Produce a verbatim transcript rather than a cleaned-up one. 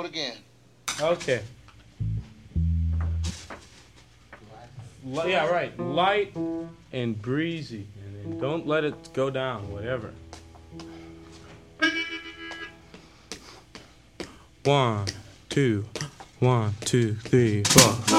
again. Okay. Li- yeah, right. Light and breezy. And then don't let it go down, whatever. One, two, one, two, three, four.